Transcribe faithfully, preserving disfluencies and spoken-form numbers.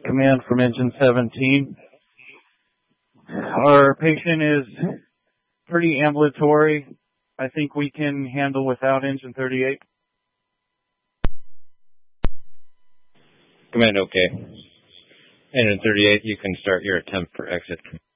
Command from Engine seventeen. Our patient is pretty ambulatory. I think we can handle without Engine thirty-eight. Command, okay. Engine thirty-eight, you can start your attempt for exit.